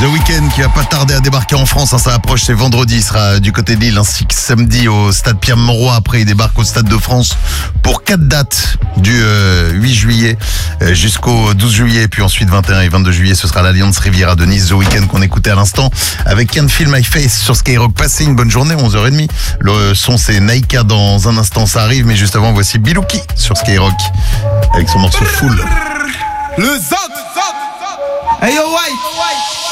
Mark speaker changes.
Speaker 1: The Weeknd qui va pas tarder à débarquer en France, ça approche, c'est vendredi, il sera du côté de Lille, ainsi que samedi au stade Pierre-Mauroy. Après il débarque au stade de France pour 4 dates du 8 juillet jusqu'au 12 juillet, puis ensuite 21 et 22 juillet ce sera l'Alliance Riviera de Nice. The Weeknd qu'on écoutait à l'instant avec Can't Feel My Face sur Skyrock. Passez une bonne journée, 11h30. Le son c'est Naïka, dans un instant ça arrive, mais juste avant voici Bilouki sur Skyrock avec son morceau Full.
Speaker 2: Le Zot. Hey yo, ouais.